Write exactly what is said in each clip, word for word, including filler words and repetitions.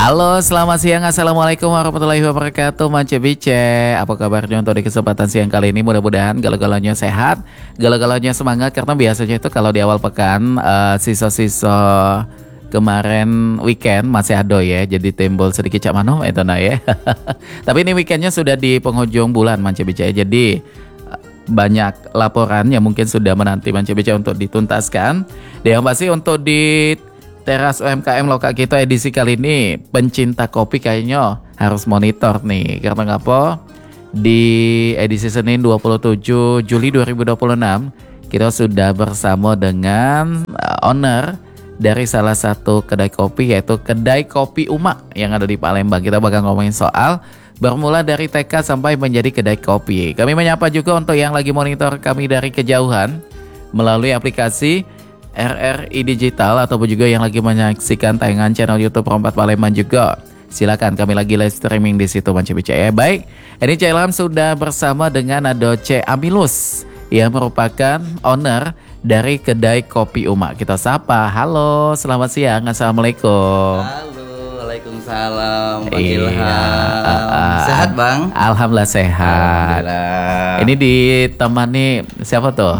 Halo, selamat siang. Assalamualaikum warahmatullahi wabarakatuh. Mance Bice, apa kabarnya untuk di kesempatan siang kali ini? Mudah-mudahan galau-galaunya sehat, galau-galaunya semangat. Karena biasanya itu kalau di awal pekan uh, sisa-sisa kemarin weekend masih ada ya, jadi timbul sedikit cak mano itu nah ya. Tapi ini weekendnya sudah di penghujung bulan Mance Bice, jadi banyak laporan yang mungkin sudah menanti Mance Bice untuk dituntaskan. Dan yang pasti untuk di Teras U M K M lokal kita edisi kali ini, pencinta kopi kayaknya harus monitor nih. Karena ngapa? Di edisi Senin dua puluh tujuh Juli dua ribu dua puluh enam kita sudah bersama dengan owner dari salah satu kedai kopi, yaitu Kedai Kopi Uma yang ada di Palembang. Kita bakal ngomongin soal bermula dari T K sampai menjadi kedai kopi. Kami menyapa juga untuk yang lagi monitor kami dari kejauhan melalui aplikasi R R I Digital ataupun juga yang lagi menyaksikan tayangan channel YouTube Rompat Palembang juga. Silakan, kami lagi live streaming di situ Mance Bice ya. Baik, ini C Ilham sudah bersama dengan Adoce Amilus yang merupakan owner dari Kedai Kopi Uma. Kita sapa. Halo, selamat siang. Assalamualaikum. Halo. Waalaikumsalam, Bang Iya, Ilham. uh, uh, Sehat, Bang? Alhamdulillah sehat. Alhamdulillah. Ini ditemani siapa tuh?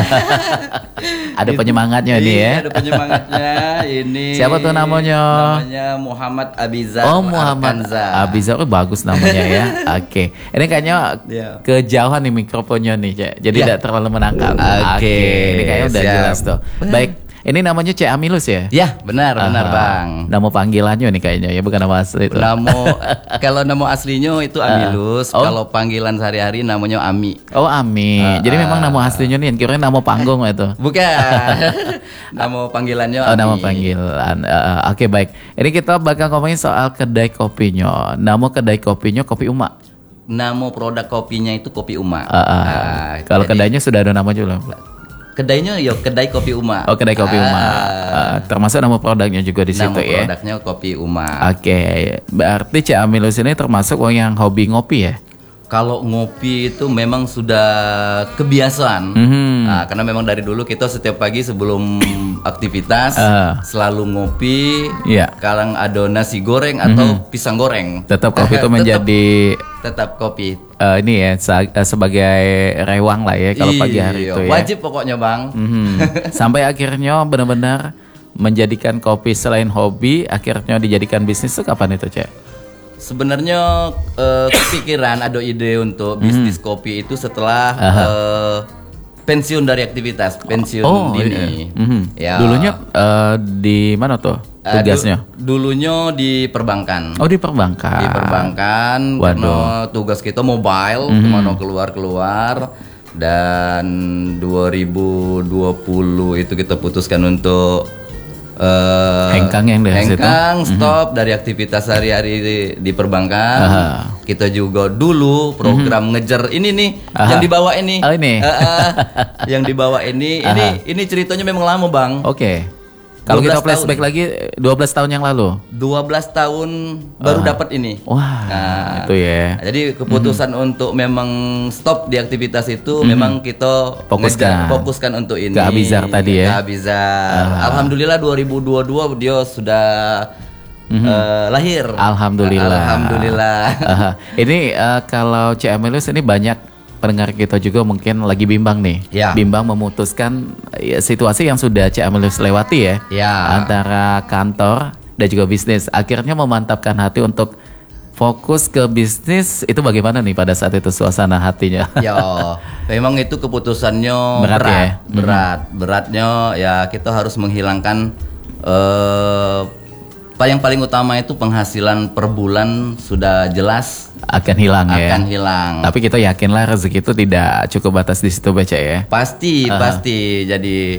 Ada penyemangatnya ini ya. Ada penyemangatnya ini. Siapa tuh namanya? Namanya Muhammad Abizar. Oh, Muhammad Abizar, oh, bagus namanya ya. Oke. Okay. Ini kayaknya yeah. kejauhan nih mikrofonnya nih, Cek. Jadi tidak yeah. terlalu menangkap. Oke. Okay. Okay. Ini kayaknya udah siap. Jelas tuh. Baik. Ini namanya C Amilus ya? Ya, benar, benar, Aha. Bang. Nama panggilannya nih kayaknya ya, bukan nama asli itu. Nama kalau nama aslinya itu Amilus, uh. oh. Kalau panggilan sehari-hari namanya Ami. Oh, Ami. Uh, Jadi uh, memang nama aslinya nih, kira nama panggung itu. Bukan. Nama panggilannya Ami. Oh, nama panggilan. Uh, Oke, okay, baik. Ini kita bakal ngomongin soal kedai kopinya. Nama kedai kopinya Kopi Uma. Nama produk kopinya itu Kopi Uma. Uh, uh. Nah, kalau jadi, kedainya sudah ada nama juga. Kedainya ya Kedai Kopi Uma. Oh, Kedai Kopi Uma. Ah. Uh, termasuk nama produknya juga di situ ya. Nama produknya Kopi Uma. Oke, okay. Berarti Cak Amilus ini termasuk orang yang hobi ngopi ya? Kalau ngopi itu memang sudah kebiasaan. Mm-hmm. Nah, karena memang dari dulu kita setiap pagi sebelum aktivitas uh. selalu ngopi. Yeah. Kadang ada nasi goreng atau mm-hmm. pisang goreng. Tetap kopi itu menjadi tetap kopi. Uh, ini ya sebagai rewang lah ya kalau pagi hari itu ya. Wajib pokoknya, Bang. Mm-hmm. Sampai akhirnya benar-benar menjadikan kopi selain hobi, akhirnya dijadikan bisnis itu kapan itu, Cek? Sebenarnya uh, kepikiran ada ide untuk bisnis mm-hmm. kopi itu setelah uh, pensiun dari aktivitas, pensiun oh, dini. Iya. Mm-hmm. Ya. Dulunya uh, di mana tuh tugasnya? Uh, du- dulunya di perbankan. Oh, di perbankan. Di perbankan. Waduh. Karena tugas kita mobile, mm-hmm. kemana keluar-keluar. Dan dua ribu dua puluh itu kita putuskan untuk Uh, hengkang yang dari hengkang situ. stop mm-hmm. dari aktivitas sehari-hari di, di perbankan. Uh-huh. Kita juga dulu program mm-hmm. ngejar ini nih uh-huh. yang dibawa ini. Oh, ini. Uh, uh, yang dibawa ini uh-huh. ini ini ceritanya memang lama, Bang. Oke. Okay. Kalau kita flashback tahun. lagi dua belas tahun yang lalu. dua belas tahun baru uh. dapat ini. Wah, nah, itu ya. Jadi keputusan mm-hmm. untuk memang stop di aktivitas itu mm-hmm. memang kita fokuskan fokuskan untuk ini. Ke Abizar tadi ya. Ke Abizar. Uh. Alhamdulillah dua ribu dua puluh dua dia sudah mm-hmm. uh, lahir. Alhamdulillah. Alhamdulillah. Uh, ini uh, kalau C Amilus ini banyak pendengar kita juga mungkin lagi bimbang nih, ya. Bimbang memutuskan ya, situasi yang sudah Cak Amilus lewati ya, ya, antara kantor dan juga bisnis. Akhirnya memantapkan hati untuk fokus ke bisnis. Itu bagaimana nih pada saat itu suasana hatinya? Ya, memang itu keputusannya berat, berat, ya? berat. Hmm. Beratnya ya kita harus menghilangkan. Uh, yang paling utama itu penghasilan per bulan sudah jelas akan hilang akan ya. Akan hilang. Tapi kita yakinlah rezeki itu tidak cukup batas di situ baca ya. Pasti, uh. pasti. Jadi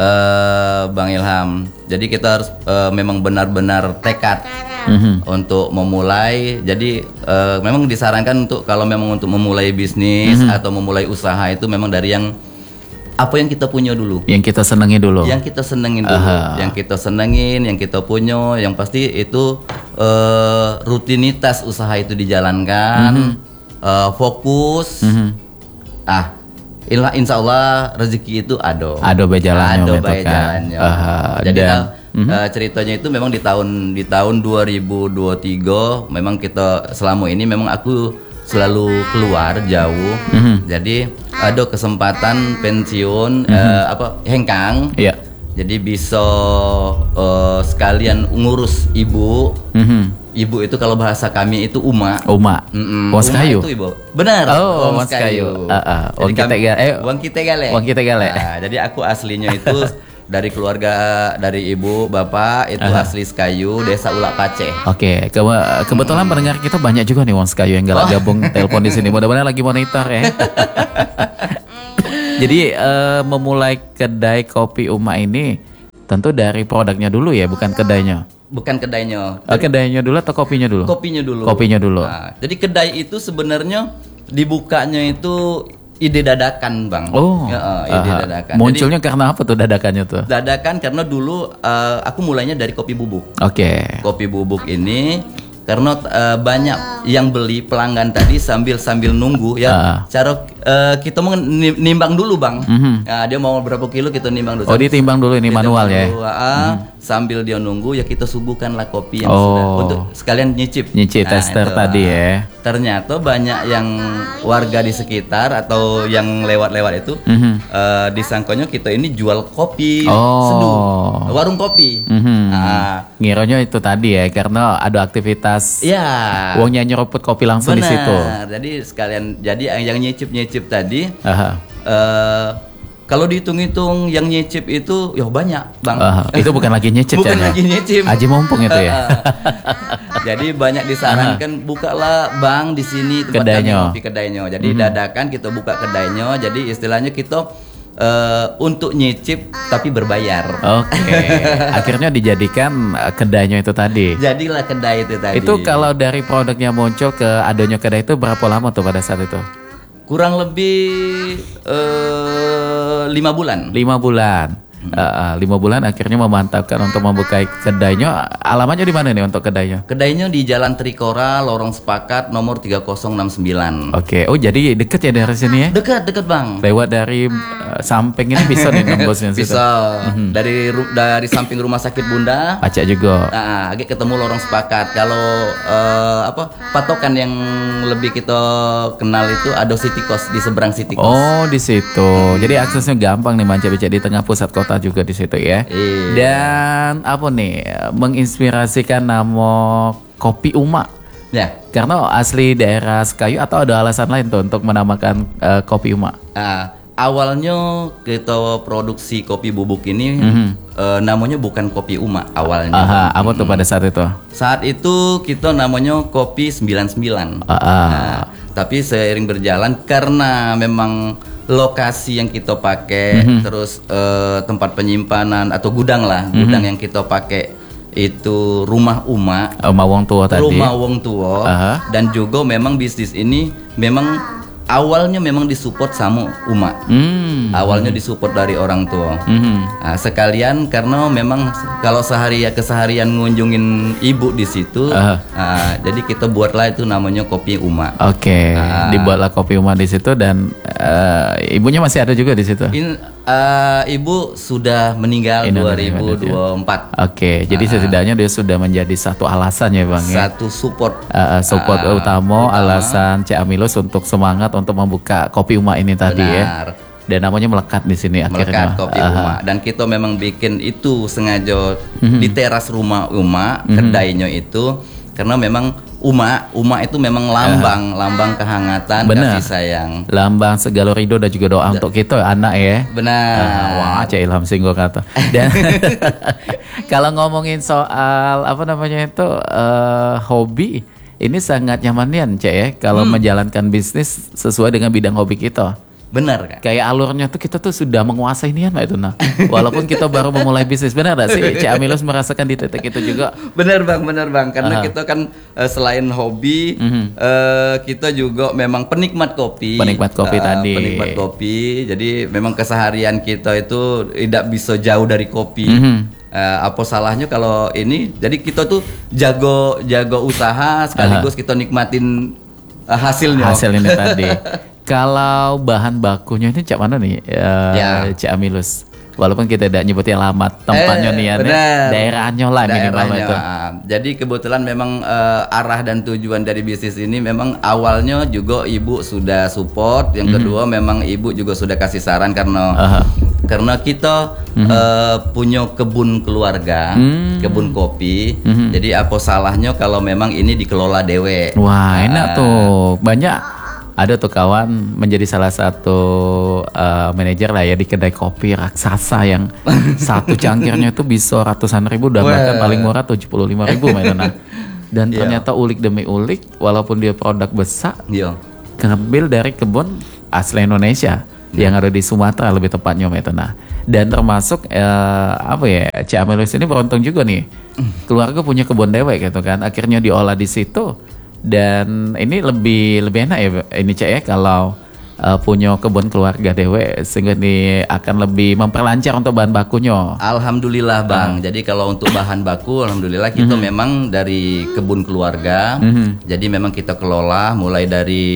uh, Bang Ilham, jadi kita harus uh, memang benar-benar tekad mm-hmm. untuk memulai. Jadi uh, memang disarankan untuk kalau memang untuk memulai bisnis mm-hmm. atau memulai usaha itu memang dari yang apa yang kita punya dulu, yang kita senengi dulu, yang kita senengin dulu, uh-huh. yang kita senengin, yang kita punya, yang pasti itu uh, rutinitas usaha itu dijalankan, mm-hmm. uh, fokus, mm-hmm. ah, insya Allah rezeki itu ada, ada bajalannya, ada bajalannya. Uh, Jadi dan, uh, Mhm. Uh, ceritanya itu memang di tahun di tahun dua ribu dua puluh tiga memang kita selama ini memang aku selalu keluar jauh. Mhm. Jadi ada kesempatan pensiun Mhm. uh, apa hengkang. Iya. Jadi bisa uh, sekalian ngurus ibu. Mhm. Ibu itu kalau bahasa kami itu uma. Uma. Mm-mm. Wong Uma Sekayu. itu ibu. Benar. Oh, Wong Wong Sekayu. Sekayu. Ah, ah. Wong Jadi kita kami- ga- eh, Wong kita gale. Wong kita gale. Nah, jadi aku aslinya itu dari keluarga dari ibu bapak itu Aha. asli Sekayu, desa Ulak Pace. Oke, ke- kebetulan pendengar kita banyak juga nih Wong Sekayu yang galak Oh. gabung telepon di sini. Mudah-mudahan lagi monitor ya. Jadi eh, memulai kedai kopi Uma ini tentu dari produknya dulu ya, bukan kedainya. Bukan kedainya. Eh, kedainya dulu atau kopinya dulu? Kopinya dulu. Kopinya dulu. Nah, jadi kedai itu sebenarnya dibukanya itu ide dadakan, Bang. Oh, Ya, eh, ide aha. dadakan. Munculnya karena apa tuh dadakannya tuh? Jadi, dadakan karena dulu eh, aku mulainya dari kopi bubuk. Oke. Kopi bubuk ini karena eh, banyak yang beli pelanggan tadi sambil sambil nunggu ya. Ah. Cara eh, kita mau ni- nimbang dulu, Bang. Mhm. Nah, dia mau berapa kilo kita nimbang dulu. Oh, ditimbang dulu ini Ditimbang manual ya. dulu, ah. Sambil dia nunggu ya kita suguhkanlah kopi yang Oh. sudah untuk sekalian nyicip. Nyicip tester itu, tadi ya. Ternyata banyak yang warga di sekitar atau yang lewat-lewat itu Mhm. eh, disangkanya kita ini jual kopi Oh. seduh, warung kopi. Mhm. Nah, Ngiranya itu tadi ya, karena ada aktivitas ya. uangnya nyeruput kopi langsung di situ. Benar. Jadi sekalian jadi yang nyicip-nyicip tadi Aha. eh kalau dihitung-hitung yang nyicip itu ya banyak, Bang. Aha. Itu bukan lagi nyicip Bukan ya. lagi nyicip. Aji mumpung itu ya. Jadi banyak disarankan bukalah Bang di sini tempat kami Kedainya. ngopi kedainya. Jadi dadakan kita buka kedainya. Jadi istilahnya kita eh, untuk nyicip tapi berbayar. Oke. Akhirnya dijadikan eh, kedainya itu tadi. Jadilah kedai itu tadi. Itu kalau dari produknya muncul ke adanya kedai itu berapa lama tuh pada saat itu? kurang lebih eh, lima bulan. Lima bulan. Eh, eh, lima bulan akhirnya memantapkan untuk membuka kedainya. Alamatnya di mana nih untuk kedainya? Kedainya di Jalan Trikora, Lorong Sepakat, nomor tiga nol enam sembilan. Oke. Oh, jadi deket ya dari sini ya? Dekat, dekat, Bang. Lewat dari eh, samping ini bisa nih nembusnya situ. Bisa dari ru- dari samping Rumah Sakit Bunda. Acak juga. Nah, agak ketemu Lorong Sepakat. Kalau eh, apa patokan yang lebih kita kenal itu ada City Coast di seberang City Coast. Oh, di situ. Jadi aksesnya gampang nih Manca Bica di tengah pusat kota juga di situ ya. Iya. Dan apa nih menginspirasikan nama kopi Uma? Ya. Karena asli daerah Sekayu atau ada alasan lain tuh untuk menamakan eh, kopi Uma? Nah, awalnya kita produksi kopi bubuk ini Mhm. eh, namanya bukan kopi Uma awalnya. Aha, apa tuh pada saat itu? Saat itu kita namanya kopi sembilan sembilan. Ah, ah. Nah, tapi seiring berjalan karena memang lokasi yang kita pakai, Mhm. terus eh, tempat penyimpanan atau gudang lah, Mhm. gudang yang kita pakai itu rumah Uma, Oma Wong tua tadi. rumah wong tua, Aha. dan juga memang bisnis ini memang awalnya memang disupport sama Uma. Hmm. Awalnya disupport dari orang tua. Mhm. Nah, sekalian karena memang kalau sehari keseharian ngunjungin ibu di situ, Aha. nah, jadi kita buatlah itu namanya kopi Uma. Oke, Ah. dibuatlah kopi Uma di situ dan eh, ibunya masih ada juga di situ. In, eh, ibu sudah meninggal Ini dua udah ribu meninggal, dua puluh empat. Oke, jadi setidaknya dia sudah menjadi satu alasan ya Bang ya. Satu support. Uh, uh, support Ah, utama, utama. alasan Cik Amilus untuk semangat untuk membuka kopi Uma ini tadi ya. Benar. Dan namanya melekat di sini akhirnya. Melekat kopi Aha. Uma, dan kita memang bikin itu sengaja Mhm. di teras rumah Uma, kedainya itu karena memang Uma, Uma itu memang lambang, lambang kehangatan, Benar. kasih sayang. Lambang segala ridho dan juga doa untuk kita anak ya. Benar. Ah, wah, Cik Ilham Singgo kata. Dan kalau ngomongin soal apa namanya itu eh, hobi, ini sangat nyaman Cik ya kalau Hmm. menjalankan bisnis sesuai dengan bidang hobi kita. Benar, Kak. Kayak alurnya tuh kita tuh sudah menguasai nian lah itu nah. Walaupun kita baru memulai bisnis, benar gak sih? Cik Amilus merasakan di titik itu juga. Benar Bang, benar Bang. Karena Aha. kita kan eh, selain hobi, Mhm. eh, kita juga memang penikmat kopi. Penikmat kopi Eh, tadi. Penikmat kopi. Jadi memang keseharian kita itu tidak bisa jauh dari kopi. Mhm. Eh, apa salahnya kalau ini? Jadi kita tuh jago jago usaha sekaligus kita nikmatin eh, hasilnya. Hasil ini tadi. Kalau bahan bakunya ini cak mana nih? Eh, Ya. Cik Amilus. Walaupun kita tidak nyebutin alamat tempatnya Eh, nih ya, nih. benar. Daerahnya lah minimal Daerahnya, itu. ah. Jadi kebetulan memang eh, arah dan tujuan dari bisnis ini memang awalnya juga ibu sudah support, yang Mhm. kedua memang ibu juga sudah kasih saran karena Aha. karena kita eh, punya kebun keluarga, Hmm. kebun kopi. Mhm. Jadi apa salahnya kalau memang ini dikelola dewe. Wah, enak Ah. tuh. Banyak ada tuh kawan menjadi salah satu uh, manajer lah ya di kedai kopi raksasa yang satu cangkirnya itu bisa ratusan ribu dan Wah. bahkan paling murah tujuh puluh lima ribu mainan. Dan Iya. ternyata ulik demi ulik, walaupun dia produk besar, Iya. ngambil dari kebun asli Indonesia yang ada di Sumatera lebih tepatnya Metona. Dan termasuk eh, apa ya, Cik Amelus ini beruntung juga nih, keluarga punya kebun dewek gitu kan, akhirnya diolah di situ. Dan ini lebih lebih enak ya ini Cik ya kalau eh, punya kebun keluarga dewek, sehingga ini akan lebih memperlancar untuk bahan bakunya. Alhamdulillah Bang. Jadi kalau untuk bahan baku, alhamdulillah kita memang dari kebun keluarga. Mhm. Jadi memang kita kelola mulai dari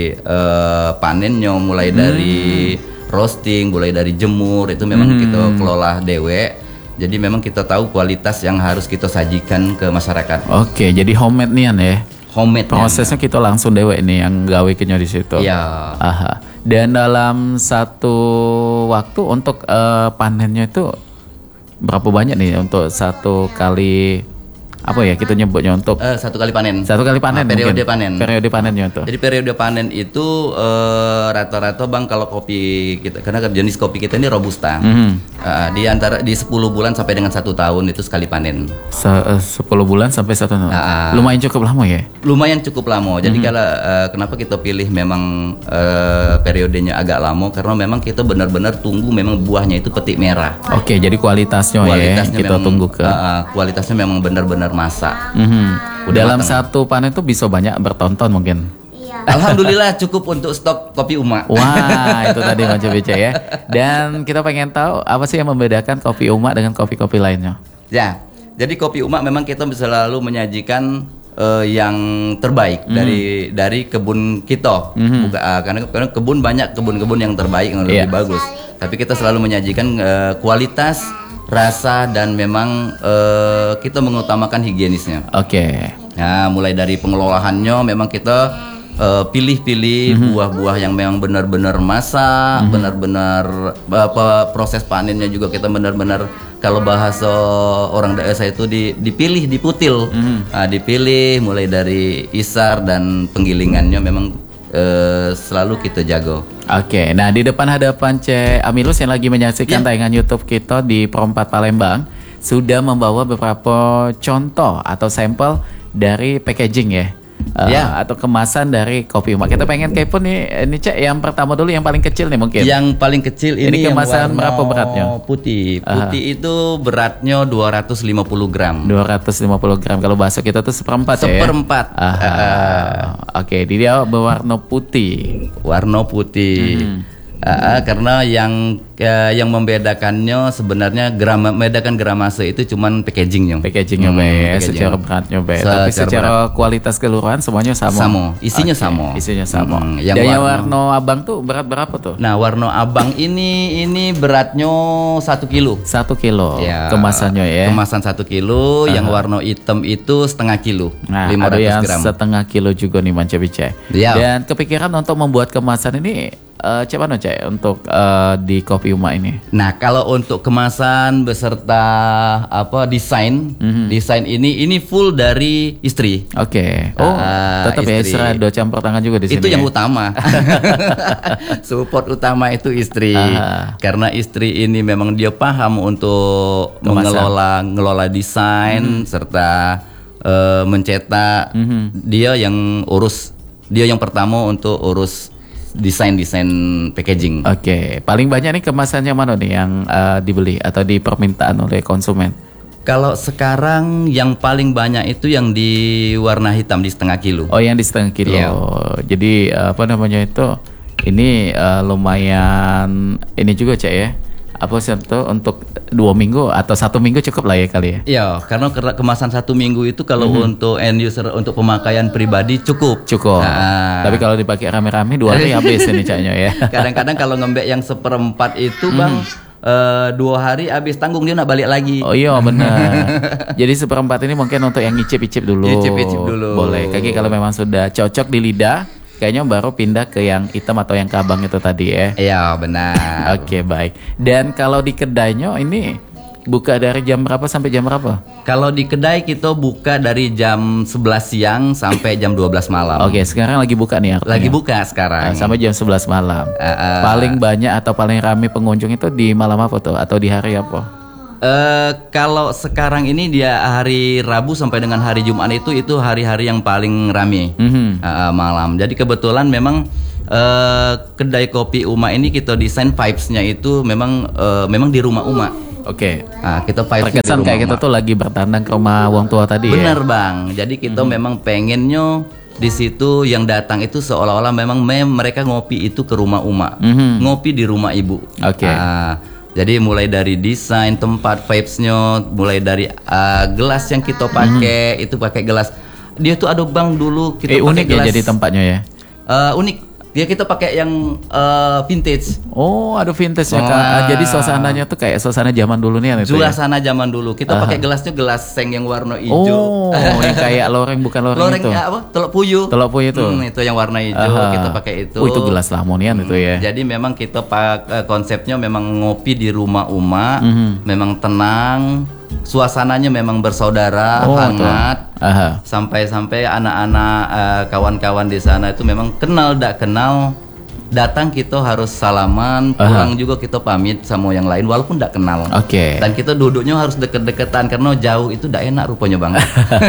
eh, panennya, mulai dari roasting, mulai dari jemur itu memang kita kelola dewe. Jadi memang kita tahu kualitas yang harus kita sajikan ke masyarakat. Oke, jadi homemade nian ya. Homemade. Prosesnya kita langsung dewek nih yang gawe kenya di situ. Ya. Aha. Dan dalam satu waktu untuk eh, panennya itu berapa banyak nih untuk satu kali apa ya kita nyebutnya untuk Eh, satu kali panen. satu kali panen Ah, periode mungkin? panen. Periode panennya tuh. Jadi periode panen itu eh, rata-rata Bang kalau kopi kita, karena jenis kopi kita ini robusta. Mhm. Uh, di antara di sepuluh bulan sampai dengan satu tahun itu sekali panen. Se eh, sepuluh bulan sampai satu tahun. Ah. Lumayan cukup lama ya. Lumayan cukup lama. Jadi kalau uh, kenapa kita pilih memang uh, periodenya agak lama karena memang kita benar-benar tunggu memang buahnya itu petik merah. Oke, jadi kualitasnya, Kualitasnya ya kita memang, tunggu ke. uh, uh, kualitasnya memang benar-benar masak. Mhm. Udah Dalam matang. satu panen tuh bisa banyak bertonton mungkin. Alhamdulillah cukup untuk stok kopi Uma. Wah, itu tadi Mas B C ya. Dan kita pengen tahu apa sih yang membedakan kopi Uma dengan kopi-kopi lainnya? Ya, jadi kopi Uma memang kita selalu menyajikan eh, yang terbaik dari dari kebun kita. Buka- ah, karena, karena kebun banyak kebun-kebun yang terbaik yang lebih Iya. bagus. Tapi kita selalu menyajikan eh, kualitas, rasa dan memang eh, kita mengutamakan higienisnya. Oke. Nah, mulai dari pengelolaannya memang kita eh, pilih-pilih buah-buah yang memang benar-benar masak, benar-benar apa proses panennya juga kita benar-benar kalau bahasa orang desa itu di- dipilih, diputil. Nah, dipilih mulai dari isar dan penggilingannya memang eh, selalu kita jago. Oke, nah di depan hadapan Cek Amilus yang lagi menyaksikan Ya. tayangan YouTube kita di Pro empat Palembang sudah membawa beberapa contoh atau sampel dari packaging ya. Eh, Ya. atau kemasan dari kopi Uma. Kita pengen kepo nih, ini Cek yang pertama dulu yang paling kecil nih mungkin. Yang paling kecil Ini ini, yang kemasan warna berapa beratnya? Putih. Putih itu beratnya dua ratus lima puluh gram. dua ratus lima puluh gram. Kalau bahasa kita tuh seperempat, ya. Seperempat. Aha. Ah. Oke, dia berwarna putih. Warna putih. Ah, ah, karena yang eh, yang membedakannya sebenarnya gram membedakan gramase itu cuman packagingnya. Packagingnya Hmm, be, packaging. secara beratnya be. Secara Tapi secara kualitas keseluruhan semuanya sama. Sama, isinya Oke, sama. Isinya sama. Hmm, yang Dan yang warna- warna abang tuh berat berapa tuh? Nah, warna abang ini ini beratnya satu kilo. Satu kilo Ya, kemasannya ya. Kemasan satu kilo, yang warna hitam itu setengah kilo, Nah, lima ada ratus yang gram. setengah kilo juga nih Manca Bice. Iya. Dan kepikiran untuk membuat kemasan ini eh coba no Cek untuk eh, di Kopi Uma ini. Nah, kalau untuk kemasan beserta apa desain, Mhm. desain ini ini full dari istri. Oke. Oh, Ah, tetap ya istri. istri ada campur tangan juga di sini. Itu yang ya? utama. Support utama itu istri. Aha. Karena istri ini memang dia paham untuk Kemasan. mengelola ngelola desain serta eh, mencetak. Dia yang urus, dia yang pertama untuk urus desain-desain packaging. Oke, paling banyak nih kemasannya mana nih yang eh, dibeli atau di permintaan oleh konsumen? Kalau sekarang yang paling banyak itu yang di warna hitam di setengah kilo. Oh, yang di setengah kilo. Iya. Jadi eh, apa namanya itu? Ini eh, lumayan ini juga Cek ya. Apa sih itu untuk dua minggu atau satu minggu cukup lah ya kali ya? Iya, karena ke- kemasan satu minggu itu kalau untuk end user untuk pemakaian pribadi cukup. Cukup. Nah. Tapi kalau dipakai rame-rame dua hari habis ini Caknya ya. Kadang-kadang kalau ngembek yang seperempat itu bang uh, dua hari habis tanggung dia nak balik lagi. Oh iya benar. Jadi seperempat ini mungkin untuk yang icip-icip dulu. Icip-icip dulu. Boleh. Kaki kalau memang sudah cocok di lidah, kayaknya baru pindah ke yang hitam atau yang kabang itu tadi ya. Iya benar. Oke baik. Dan kalau di kedainya ini buka dari jam berapa sampai jam berapa? Kalau di kedai kita buka dari jam sebelas siang sampai jam dua belas malam. Oke, sekarang lagi buka nih artinya. Lagi buka sekarang. Nah, sampai jam sebelas malam. Uh, uh. Paling banyak atau paling ramai pengunjung itu di malam apa tuh? Atau di hari apa? Uh, kalau sekarang ini dia hari Rabu sampai dengan hari Jumat itu itu hari-hari yang paling ramai Mm-hmm. uh, malam. Jadi kebetulan memang uh, kedai kopi Uma ini kita desain vibes-nya itu memang uh, memang di rumah Uma. Oke. Nah, kita vibes-nya di Terkesan rumah kayak kita Uma. tuh lagi bertandang ke rumah wong tua tadi. Bener ya? bang. Jadi kita memang pengennya di situ yang datang itu seolah-olah memang mem mereka ngopi itu ke rumah Uma, Mhm. ngopi di rumah ibu. Oke. Nah, jadi mulai dari desain tempat vibes-nya, mulai dari uh, gelas yang kita pakai itu pakai gelas. Dia tuh ada bang dulu kita Eh pakai unik ya gelas jadi tempatnya ya. uh, unik. Dia kita pakai yang uh, vintage. Oh, ada vintage ya Kak. Wah. Jadi suasananya tuh kayak suasana zaman dulu nih itu ya. Suasana zaman dulu. Kita pakai gelasnya gelas seng yang warna Oh, hijau. yang kayak loreng bukan loreng, Loreng itu. ya, apa? Telok puyuh. Telok puyuh itu. Hmm, itu yang warna hijau. Aha. Kita pakai itu. Oh, itu gelas lamonian itu ya. Jadi memang kita pak eh, konsepnya memang ngopi di rumah Uma, Mhm. memang tenang, suasananya memang bersaudara, Oh, hangat. tuh. Aha. Sampai-sampai anak-anak eh, kawan-kawan di sana itu memang kenal tak kenal, datang kita harus salaman, pulang juga kita pamit sama yang lain walaupun tak kenal. Oke. Dan kita duduknya harus deket-deketan karena jauh itu tak enak rupanya bang.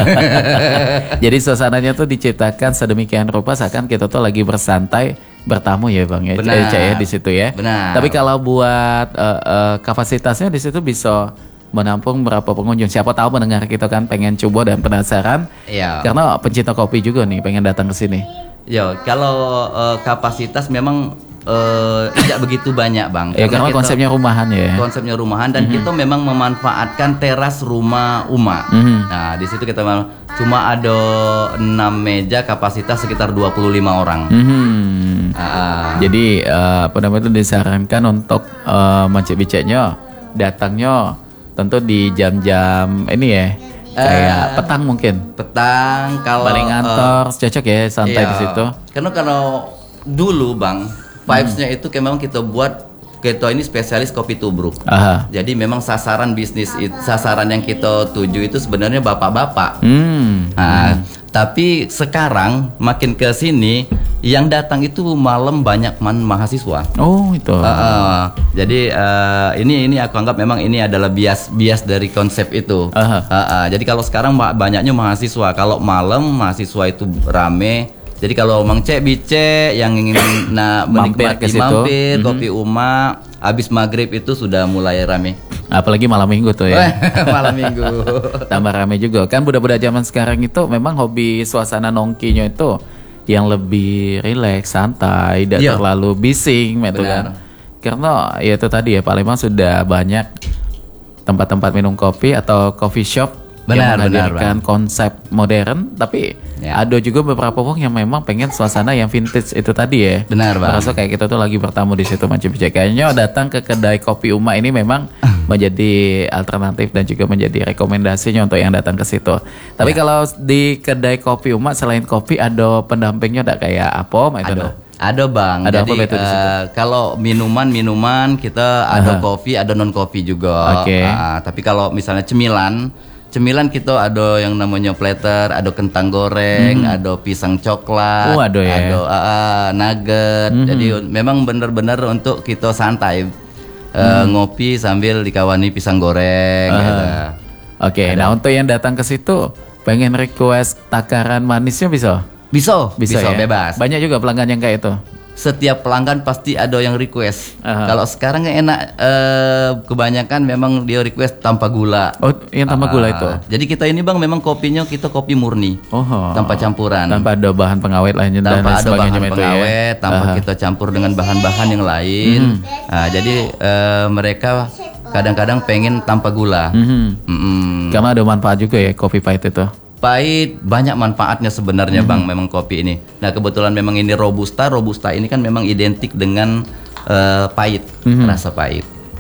Jadi suasananya tuh diciptakan sedemikian rupa seakan kita tuh lagi bersantai bertamu ya Bang ya. Benar. Eh, Cak, ya di situ ya. Benar. Tapi kalau buat eh, eh, kapasitasnya di situ bisa menampung berapa pengunjung? Siapa tahu pendengar kita kan pengen coba dan penasaran. Iya. Karena pencinta kopi juga nih pengen datang ke sini. Yo, kalau eh, kapasitas memang eh, tidak begitu banyak bang. Ya karena kita- konsepnya rumahan ya. konsepnya rumahan dan kita memang memanfaatkan teras rumah Uma. Mhm. Nah, di situ kita memang cuma ada enam meja kapasitas sekitar dua puluh lima orang. Mhm. Ah, Jadi eh, apa namanya itu disarankan untuk eh, mancik-biceknya datangnya tentu di jam-jam ini ya. Kayak Eh, petang mungkin. petang kalau Balik eh, ngantor, cocok ya santai iya. di situ. Karena kalau dulu bang, vibes-nya itu memang kita buat kita ini spesialis kopi tubruk. Aha. Jadi memang sasaran bisnis it- sasaran yang kita tuju itu sebenarnya bapak-bapak. Hmm. Nah, tapi sekarang makin ke sini yang datang itu malam banyak man mahasiswa. Oh itu. Uh, uh, jadi uh, ini ini aku anggap memang ini adalah bias bias dari konsep itu. Aha. Uh, uh, jadi kalau sekarang ma- banyaknya mahasiswa, kalau malam mahasiswa itu rame. Jadi kalau Mang Cek Bice yang ingin nah Mampir ke menikmati situ. mampir Mhm. kopi Uma, habis maghrib itu sudah mulai rame. Apalagi malam minggu tuh ya. Malam minggu. Tambah rame juga. Kan budak-budak zaman sekarang itu memang hobi suasana nongkinya itu yang lebih rileks, santai, tidak Iya. terlalu bising gitu Benar. kan. Karena ya itu tadi ya Palembang sudah banyak tempat-tempat minum kopi atau coffee shop yang Benar, benar, menghadirkan konsep modern, tapi Ya. ada juga beberapa orang yang memang pengen suasana yang vintage itu tadi ya. Benar, Bang. Merasa kayak kita tuh lagi bertamu di situ macam kayaknya datang ke kedai kopi Uma ini memang menjadi alternatif dan juga menjadi rekomendasinya untuk yang datang ke situ. Tapi Ya. kalau di kedai kopi Uma selain kopi ada pendampingnya enggak kayak apa itu? Ada, nah? ada bang. Ada Jadi apa itu di situ? eh, kalau minuman-minuman kita ada kopi, ada non kopi juga. Oke. Ah, tapi kalau misalnya cemilan, cemilan kita ada yang namanya platter, ada kentang goreng, ada pisang coklat, Oh, ada ya? ada ah, ah, nugget. Jadi memang benar-benar untuk kita santai eh, ngopi sambil dikawani pisang goreng. gitu. Oke, nah untuk yang datang ke situ pengen request takaran manisnya bisa? Bisa, bisa, ya? bebas. Banyak juga pelanggan yang kayak itu. Setiap pelanggan pasti ada yang request. Aha. Kalau sekarang yang enak eh, kebanyakan memang dia request tanpa gula. Oh, yang tanpa gula Ah, itu. Jadi kita ini bang memang kopinya kita kopi murni, Oh, tanpa campuran, tanpa ada bahan pengawet lainnya dan tanpa lain ada sebagainya bahan itu ya. pengawet, tanpa Aha. kita campur dengan bahan-bahan yang lain. Ah, jadi eh, mereka kadang-kadang pengen tanpa gula. Mhm. Mm-mm. Karena ada manfaat juga ya kopi pahit itu. Pahit, banyak manfaatnya sebenarnya Mhm. bang memang kopi ini. Nah kebetulan memang ini robusta, robusta ini kan memang identik dengan eh, pahit, Mhm. rasa pahit.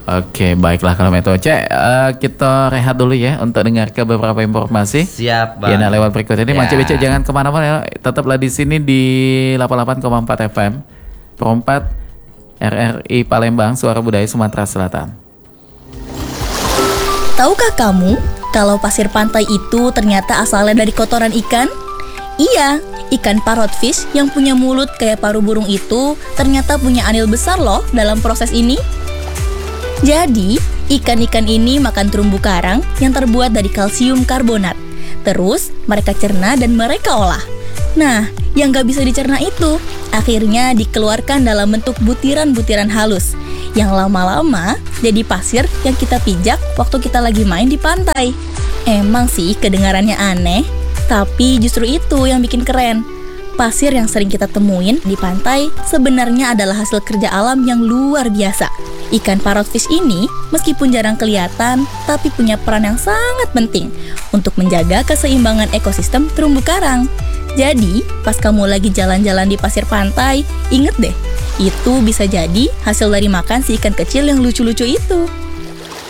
Oke, baiklah kalau itu. Cek, uh, kita rehat dulu ya untuk dengar ke beberapa informasi. Siap, Bang. Ya, nah lewat berikut ini. Ya. Mance Becek jangan kemana-mana ya. Tetaplah di sini di delapan puluh delapan koma empat F M. Perempat R R I Palembang, Suara Budaya Sumatera Selatan. Tahukah kamu kalau pasir pantai itu ternyata asalnya dari kotoran ikan? Iya, ikan parrotfish yang punya mulut kayak paru burung itu ternyata punya andil besar loh dalam proses ini. Jadi, ikan-ikan ini makan terumbu karang yang terbuat dari kalsium karbonat. Terus, mereka cerna dan mereka olah. Nah, yang gak bisa dicerna itu akhirnya dikeluarkan dalam bentuk butiran-butiran halus yang lama-lama jadi pasir yang kita pijak waktu kita lagi main di pantai. Emang sih kedengarannya aneh, tapi justru itu yang bikin keren. Pasir yang sering kita temuin di pantai sebenarnya adalah hasil kerja alam yang luar biasa. Ikan parrotfish ini meskipun jarang kelihatan, tapi punya peran yang sangat penting untuk menjaga keseimbangan ekosistem terumbu karang. Jadi, pas kamu lagi jalan-jalan di pasir pantai, inget deh, itu bisa jadi hasil dari makan si ikan kecil yang lucu-lucu itu.